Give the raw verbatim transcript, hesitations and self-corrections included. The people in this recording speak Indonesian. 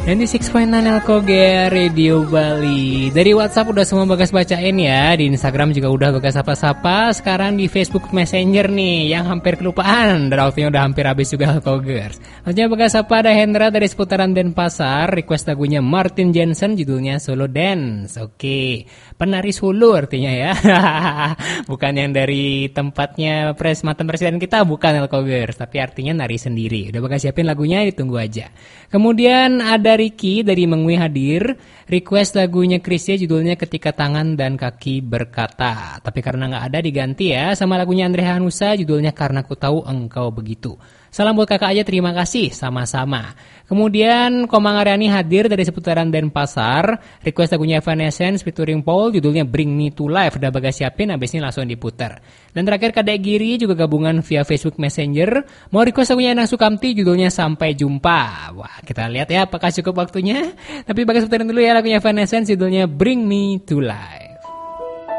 sembilan puluh enam sembilan Elkoge Radio Bali. Dari WhatsApp udah semua Bagas bacain ya. Di Instagram juga udah Bagas sapa-sapa. Sekarang di Facebook Messenger nih yang hampir kelupaan. Dan waktunya udah hampir habis juga Elkogers. Maksudnya Bagas sapa ada Hendra dari seputaran Denpasar. Request lagunya Martin Jensen judulnya Solo Dance. Oke, penari Solo artinya ya. Bukan yang dari tempatnya pres mantan presiden kita, bukan Elkogers. Tapi artinya nari sendiri. Udah Bagas siapin lagunya, ditunggu aja. Kemudian ada Ricky dari Mengwi hadir, request lagunya Krisya judulnya Ketika Tangan dan Kaki Berkata. Tapi karena nggak ada diganti ya sama lagunya Andre Hanusa judulnya Karena Ku Tahu Engkau Begitu. Salam buat kakak aja, terima kasih, sama-sama. Kemudian Komang Aryani hadir dari seputaran Denpasar, request lagunya Evanescence featuring Paul judulnya Bring Me to Life. Udah Bagas siapin, abis ini langsung diputar. Dan terakhir Kadek Giri juga gabungan via Facebook Messenger, mau request lagunya Enang Sukamti judulnya Sampai Jumpa. Wah, kita lihat ya apakah cukup waktunya. Tapi Bagas putarin dulu ya lagunya Evanescence judulnya Bring Me to Life.